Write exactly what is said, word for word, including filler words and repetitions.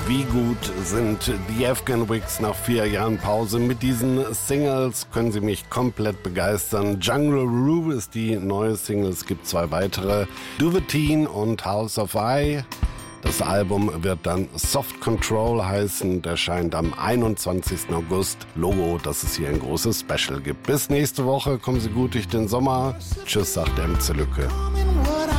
Wie gut sind die Afghan Wigs nach vier Jahren Pause? Mit diesen Singles können sie mich komplett begeistern. Jungle Rue ist die neue Single, es gibt zwei weitere, Duveteen und House of I. Das Album wird dann Soft Control heißen, und erscheint am einundzwanzigsten August. Logo, dass es hier ein großes Special gibt. Bis nächste Woche, kommen Sie gut durch den Sommer. Tschüss, sagt Emze Lücke.